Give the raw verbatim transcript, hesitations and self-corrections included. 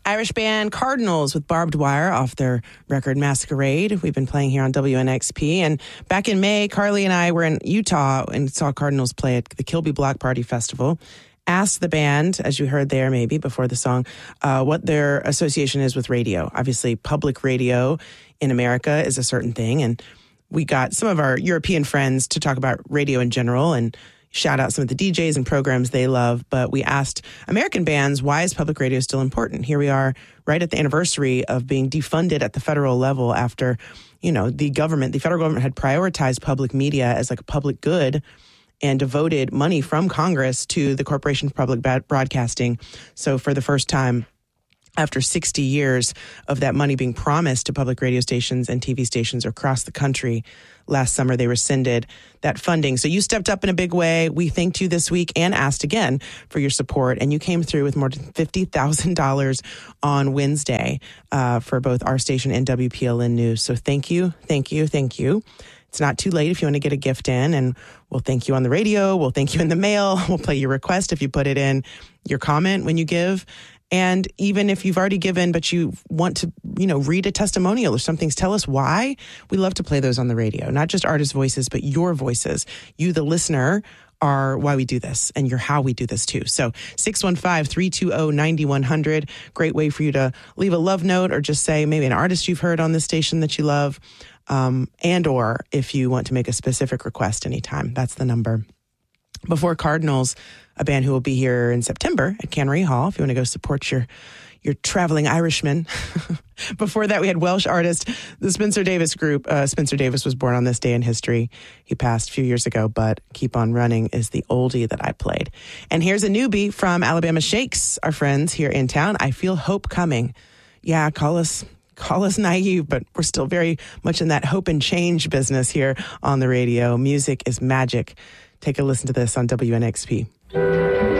Irish band Cardinals with Barbed Wire off their record Masquerade. We've been playing here on W N X P. And back in May, Carly and I were in Utah and saw Cardinals play at the Kilby Block Party Festival. Asked the band, as you heard there maybe before the song, uh, what their association is with radio. Obviously, public radio in America is a certain thing. And we got some of our European friends to talk about radio in general and shout out some of the D Js and programs they love. But we asked American bands, why is public radio still important? Here we are right at the anniversary of being defunded at the federal level after, you know, the government, the federal government had prioritized public media as like a public good and devoted money from Congress to the Corporation for Public Broadcasting. So for the first time, after sixty years of that money being promised to public radio stations and T V stations across the country, last summer they rescinded that funding. So you stepped up in a big way. We thanked you this week and asked again for your support. And you came through with more than fifty thousand dollars on Wednesday uh, for both our station and W P L N News. So thank you, thank you, thank you. It's not too late if you want to get a gift in, and we'll thank you on the radio. We'll thank you in the mail. We'll play your request if you put it in your comment when you give. And even if you've already given, but you want to, you know, read a testimonial or something, tell us why. We love to play those on the radio, not just artist voices, but your voices. You, the listener, are why we do this, and you're how we do this too. So six one five, three two zero, nine one zero zero, great way for you to leave a love note or just say maybe an artist you've heard on this station that you love, um, and or if you want to make a specific request anytime, that's the number. Before Cardinals, a band who will be here in September at Cannery Hall, if you want to go support your your traveling Irishman. Before that, we had Welsh artist, the Spencer Davis Group. Uh, Spencer Davis was born on this day in history. He passed a few years ago, but Keep On Running is the oldie that I played. And here's a newbie from Alabama Shakes, our friends here in town. I Feel Hope Coming. Yeah, call us call us naive, but we're still very much in that hope and change business here on the radio. Music is magic. Take a listen to this on W N X P.